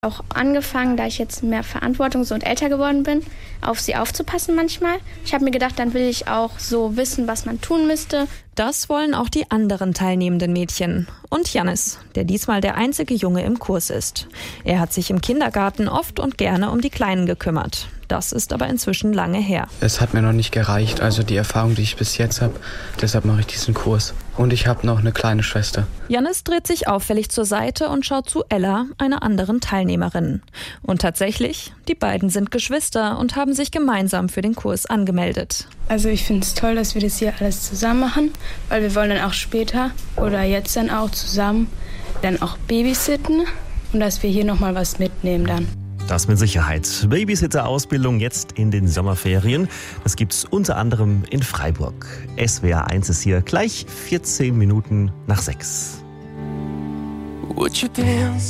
Auch angefangen, da ich jetzt mehr Verantwortung und älter geworden bin, auf sie aufzupassen manchmal. Ich habe mir gedacht, dann will ich auch so wissen, was man tun müsste. Das wollen auch die anderen teilnehmenden Mädchen. Und Jannis, der diesmal der einzige Junge im Kurs ist. Er hat sich im Kindergarten oft und gerne um die Kleinen gekümmert. Das ist aber inzwischen lange her. Es hat mir noch nicht gereicht, also die Erfahrung, die ich bis jetzt habe. Deshalb mache ich diesen Kurs. Und ich habe noch eine kleine Schwester. Jannis dreht sich auffällig zur Seite und schaut zu Ella, einer anderen Teilnehmerin. Und tatsächlich, die beiden sind Geschwister und haben sich gemeinsam für den Kurs angemeldet. Also ich finde es toll, dass wir das hier alles zusammen machen, weil wir wollen dann auch später oder jetzt dann auch zusammen dann auch babysitten und dass wir hier nochmal was mitnehmen dann. Das mit Sicherheit. Babysitter-Ausbildung jetzt in den Sommerferien. Das gibt's unter anderem in Freiburg. SWR 1 ist hier gleich 14 Minuten nach 6. Would you dance?